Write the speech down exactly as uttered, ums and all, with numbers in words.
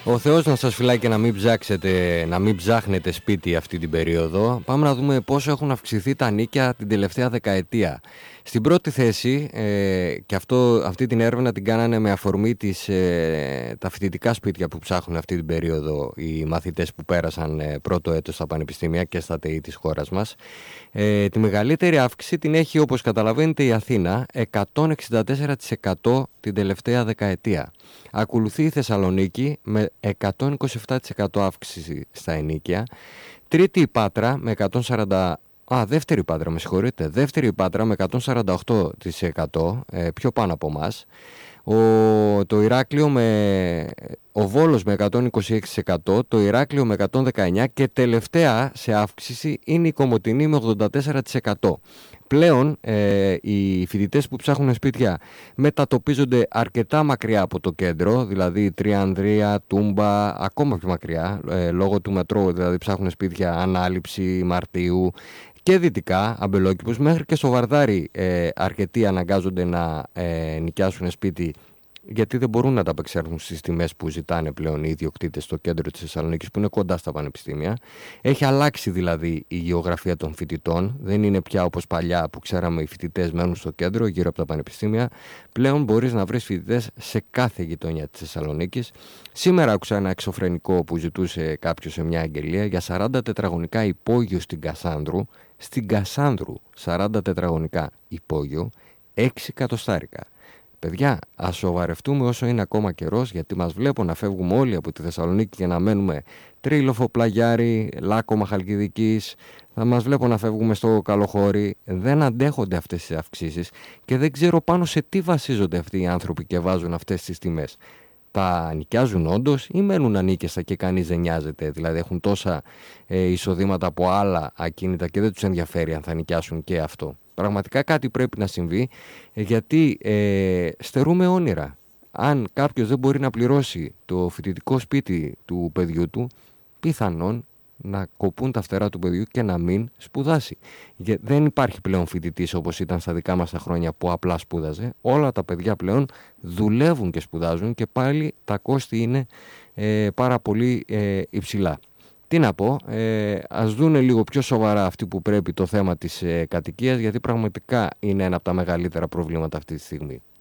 Ο Θεός να σας φυλάει και να μην ψάξετε, να μην ψάχνετε σπίτι αυτή την περίοδο. Πάμε να δούμε πόσο έχουν αυξηθεί τα νοίκια την τελευταία δεκαετία. Στην πρώτη θέση, ε, και αυτό, αυτή την έρευνα την κάνανε με αφορμή τις, ε, τα φοιτητικά σπίτια που ψάχνουν αυτή την περίοδο οι μαθητές που πέρασαν ε, πρώτο έτος στα πανεπιστήμια και στα ΤΕΙ της χώρας μας. Ε, τη μεγαλύτερη αύξηση την έχει, όπως καταλαβαίνετε, η Αθήνα, εκατόν εξήντα τέσσερα τοις εκατό την τελευταία δεκαετία. Ακολουθεί η Θεσσαλονίκη με εκατόν είκοσι επτά τοις εκατό αύξηση στα ενοίκια. Τρίτη η Πάτρα με εκατόν σαράντα. Α, δεύτερη Πάτρα, με συγχωρείτε. Δεύτερη Πάτρα με εκατόν σαράντα οκτώ τοις εκατό, ε, πιο πάνω από εμάς. Ο, το Ηράκλειο με, ο Βόλος με εκατόν είκοσι έξι τοις εκατό, το Ηράκλειο με εκατόν δεκαεννιά τοις εκατό και τελευταία σε αύξηση είναι η Κομοτηνή με ογδόντα τέσσερα τοις εκατό. Πλέον ε, οι φοιτητές που ψάχνουν σπίτια μετατοπίζονται αρκετά μακριά από το κέντρο, δηλαδή Τριανδρία, Τούμπα, ακόμα πιο μακριά, ε, λόγω του μετρό, δηλαδή ψάχνουν σπίτια Ανάληψη, Μαρτίου και δυτικά, Αμπελόκηπος, μέχρι και στο Βαρδάρι ε, αρκετοί αναγκάζονται να ε, νοικιάσουν σπίτι, γιατί δεν μπορούν να τα απεξέλθουν στις τιμές που ζητάνε πλέον οι ιδιοκτήτες στο κέντρο της Θεσσαλονίκης, που είναι κοντά στα πανεπιστήμια. Έχει αλλάξει δηλαδή η γεωγραφία των φοιτητών. Δεν είναι πια όπως παλιά που ξέραμε οι φοιτητές μένουν στο κέντρο γύρω από τα πανεπιστήμια. Πλέον μπορείς να βρεις φοιτητές σε κάθε γειτονιά της Θεσσαλονίκης. Σήμερα άκουσα ένα εξωφρενικό που ζητούσε κάποιος σε μια αγγελία για σαράντα τετραγωνικά υπόγειο στην Κασάνδρου. Στην Κασάνδρου, σαράντα τετραγωνικά υπόγειο, έξι εκατοστάρικα. Παιδιά, ας σοβαρευτούμε όσο είναι ακόμα καιρός, γιατί μας βλέπουν να φεύγουμε όλοι από τη Θεσσαλονίκη και να μένουμε Τρίλοφο, Πλαγιάρι, Λάκκωμα Χαλκιδικής. Θα μας βλέπω να φεύγουμε στο Καλοχώρι. Δεν αντέχονται αυτές τις αυξήσεις και δεν ξέρω πάνω σε τι βασίζονται αυτοί οι άνθρωποι και βάζουν αυτές τις τιμές. Τα νοικιάζουν όντως ή μένουν ανίκεστα και κανείς δεν νοιάζεται? Δηλαδή έχουν τόσα ε, εισοδήματα από άλλα ακίνητα και δεν τους ενδιαφέρει αν θα νοικιάσουν και αυτό. Πραγματικά κάτι πρέπει να συμβεί, γιατί ε, στερούμε όνειρα. Αν κάποιος δεν μπορεί να πληρώσει το φοιτητικό σπίτι του παιδιού του, πιθανόν να κοπούν τα φτερά του παιδιού και να μην σπουδάσει. Για, δεν υπάρχει πλέον φοιτητής όπως ήταν στα δικά μας τα χρόνια που απλά σπούδαζε. Όλα τα παιδιά πλέον δουλεύουν και σπουδάζουν και πάλι τα κόστη είναι ε, πάρα πολύ ε, υψηλά. Τι να πω, ε, ας δούνε λίγο πιο σοβαρά αυτοί που πρέπει το θέμα της ε, κατοικίας, γιατί πραγματικά είναι ένα από τα μεγαλύτερα προβλήματα αυτή τη στιγμή.